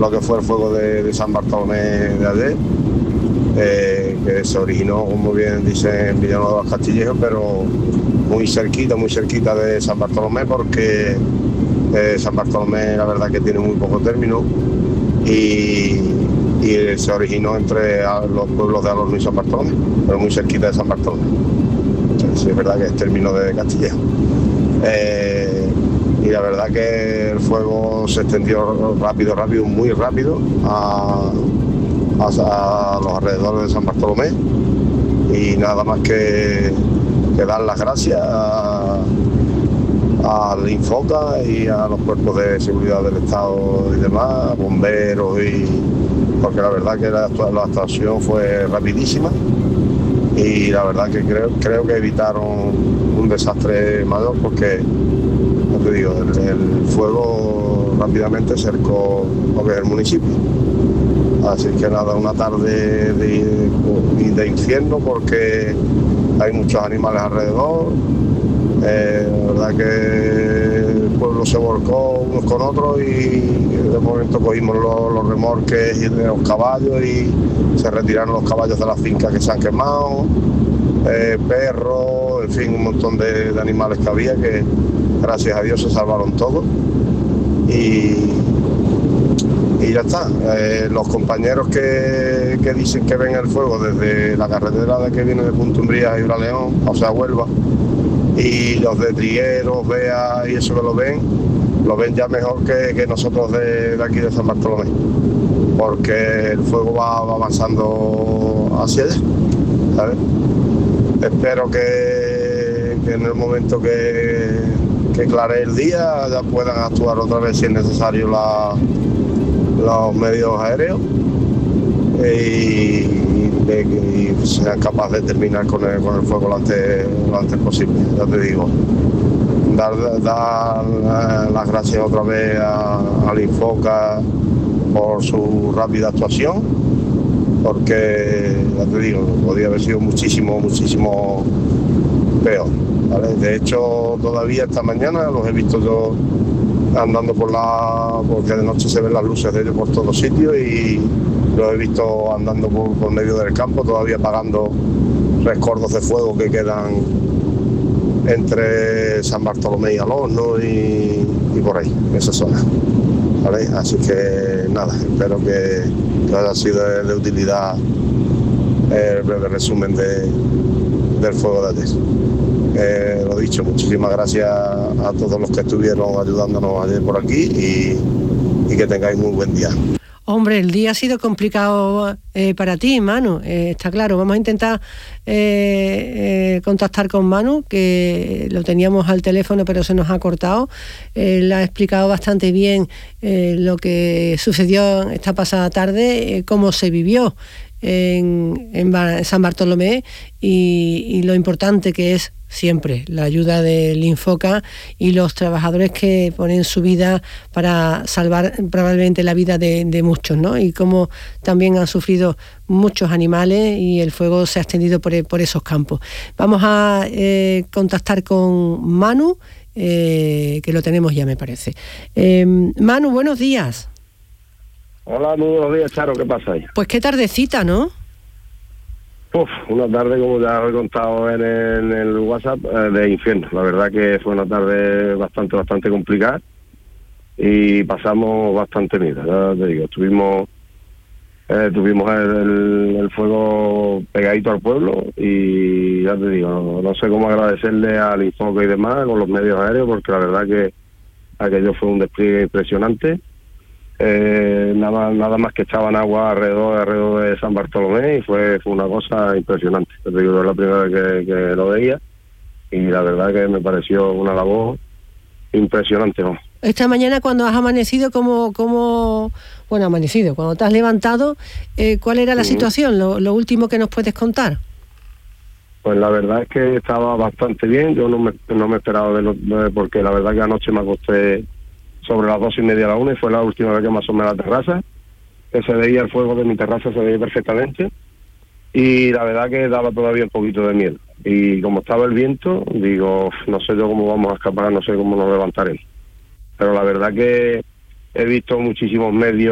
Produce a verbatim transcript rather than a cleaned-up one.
lo que fue el fuego de, de San Bartolomé de ayer, eh, que se originó, como bien dicen, en Villanueva de los Castillejos, pero muy cerquita, muy cerquita de San Bartolomé, porque eh, San Bartolomé la verdad que tiene muy poco término y, y se originó entre los pueblos de Alorno y San Bartolomé, pero muy cerquita de San Bartolomé. Sí, es verdad que es término de Castillejo. Eh, y la verdad que el fuego se extendió rápido, rápido, muy rápido a, a, a los alrededores de San Bartolomé, y nada más que, que dar las gracias a, al Infoca y a los cuerpos de seguridad del Estado y demás, bomberos, y porque la verdad que la, la actuación fue rapidísima y la verdad que creo, creo que evitaron un desastre mayor, porque, como te digo, el, el fuego rápidamente cercó lo que es el municipio. Así que nada, una tarde de, de infierno, porque hay muchos animales alrededor. Eh, la verdad que el pueblo se volcó unos con otros y de momento cogimos los, los remorques y los caballos y se retiraron los caballos de las fincas que se han quemado, eh, perros, en fin, un montón de, de animales que había, que gracias a Dios se salvaron todos. Y, y ya está. Eh, los compañeros que, que dicen que ven el fuego desde la carretera de que viene de Punta Umbría y Uraleón, o sea, Huelva, y los de Trigueros, Bea y eso que lo ven, lo ven ya mejor que, que nosotros de, de aquí de San Bartolomé, porque el fuego va, va avanzando hacia allá, ¿sabes? Espero que, que en el momento que, que clare el día ya puedan actuar otra vez si es necesario la, los medios aéreos y, y, y sean capaces de terminar con el, con el fuego lo antes, lo antes posible. Ya te digo, dar, dar las gracias otra vez a, al Infoca por su rápida actuación, porque, ya te digo, podría haber sido muchísimo, muchísimo peor, ¿vale? De hecho, todavía esta mañana los he visto yo andando por la... porque de noche se ven las luces de ellos por todos sitios, y los he visto andando por, por medio del campo, todavía apagando rescoldos de fuego que quedan entre San Bartolomé y Alorno y, y por ahí, en esa zona, ¿vale? Así que nada, espero que, que haya sido de, de utilidad el breve resumen de, del fuego de ayer. Eh, lo dicho, muchísimas gracias a todos los que estuvieron ayudándonos ayer por aquí y, y que tengáis muy buen día. Hombre, el día ha sido complicado eh, para ti, Manu, eh, está claro. Vamos a intentar eh, eh, contactar con Manu, que lo teníamos al teléfono pero se nos ha cortado. Él ha explicado bastante bien eh, lo que sucedió esta pasada tarde, eh, cómo se vivió en, en San Bartolomé y, y lo importante que es siempre la ayuda del Infoca y los trabajadores que ponen su vida para salvar probablemente la vida de, de muchos, ¿no? Y cómo también han sufrido muchos animales y el fuego se ha extendido por, por esos campos. Vamos a eh, contactar con Manu, eh, que lo tenemos ya, me parece. Eh, Manu, buenos días. Hola, muy buenos días, Charo, ¿qué pasa ahí? Pues qué tardecita, ¿no? Uf, una tarde, como ya os he contado en el, en el WhatsApp, eh, de infierno. La verdad que fue una tarde bastante, bastante complicada y pasamos bastante miedo, ya te digo. Tuvimos, eh, tuvimos el, el, el fuego pegadito al pueblo y ya te digo, no, no sé cómo agradecerle al Infoca y demás con los medios aéreos, porque la verdad que aquello fue un despliegue impresionante. Eh, nada, nada más que echaban agua alrededor, alrededor de San Bartolomé y fue, fue una cosa impresionante. Te digo, es la primera vez que, que lo veía y la verdad que me pareció una labor impresionante, ¿no? Esta mañana cuando has amanecido, ¿cómo, cómo bueno, amanecido, cuando te has levantado, eh, ¿cuál era la uh-huh. situación? Lo, lo último que nos puedes contar. Pues la verdad es que estaba bastante bien. Yo no me, no me esperaba verlo, porque la verdad que anoche me acosté sobre las dos y media a la una y fue la última vez que me asomé a la terraza, que se veía el fuego de mi terraza, se veía perfectamente y la verdad que daba todavía un poquito de miedo. Y como estaba el viento, digo, no sé yo cómo vamos a escapar, no sé cómo nos levantaremos. Pero la verdad que he visto muchísimos medios